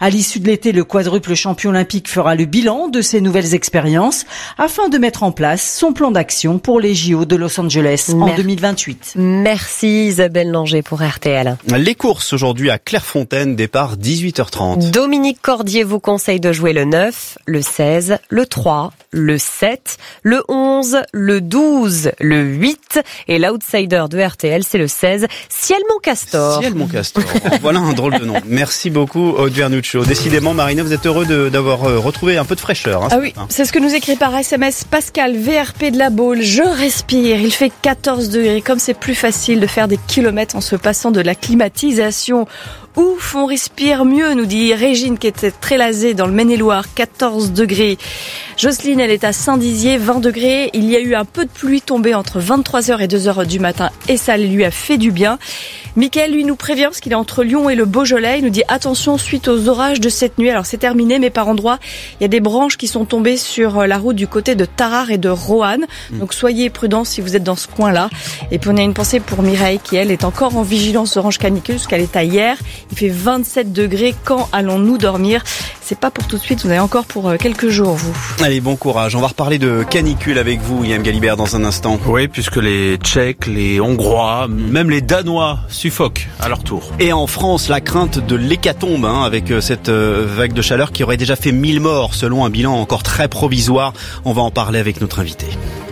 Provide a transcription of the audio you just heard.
À l'issue de l'été, le quadruple champion olympique fera le bilan de ces nouvelles expériences afin de mettre en place son plan d'action pour les JO de Los Angeles en 2028. Merci Isabelle Langer pour RTL. Les courses aujourd'hui à Clairefontaine, départ 18h30. Dominique Cordier vous conseille de jouer le 9, le 16, le 3, le 7, le 11, le 12, le 8 et l'outsider de RTL, c'est le 16, Ciel Moncastor. Ciel Moncastor. Voilà un drôle de nom. Merci beaucoup Aude Vernuccio. Décidément Marina, vous êtes heureux d'avoir retrouvé un peu de fraîcheur. Ah oui, c'est ce que nous écrit par SMS Pascal, VRP de la Baule. Je respire, il fait 14 degrés. Comme c'est plus facile de faire des kilomètres en se passant de la climatisation. Ouf, on respire mieux, nous dit Régine qui était très lasée dans le Maine-et-Loire, 14 degrés. Jocelyne, elle est à Saint-Dizier, 20 degrés. Il y a eu un peu de pluie tombée entre 23h et 2h du matin et ça lui a fait du bien. Mickaël, lui, nous prévient parce qu'il est entre Lyon et le Beaujolais. Il nous dit attention suite aux orages de cette nuit. Alors c'est terminé, mais par endroits, il y a des branches qui sont tombées sur la route du côté de Tarare et de Roanne. Donc soyez prudents si vous êtes dans ce coin-là. Et puis on a une pensée pour Mireille qui, elle, est encore en vigilance orange canicule parce qu'elle est à hier. Il fait 27 degrés. Quand allons-nous dormir ? C'est pas pour tout de suite, vous avez encore pour quelques jours, vous. Allez, bon courage. On va reparler de canicule avec vous, Yann Galibert, dans un instant. Oui, puisque les Tchèques, les Hongrois, même les Danois suffoquent à leur tour. Et en France, la crainte de l'hécatombe, avec cette vague de chaleur qui aurait déjà fait 1000 morts, selon un bilan encore très provisoire. On va en parler avec notre invité.